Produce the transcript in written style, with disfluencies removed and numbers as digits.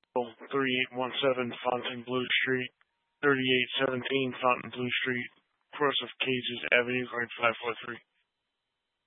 3817 Fontainebleau Street, 3817 Fontainebleau Street, across of Cages Avenue, Grade 543.